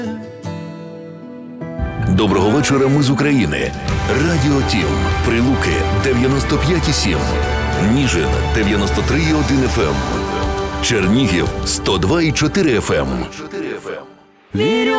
Доброго вечора, ми з України. Радіо Тім. Прилуки 95,7. Ніжин 93,1 FM. Чернігів 102,4 FM. Вірю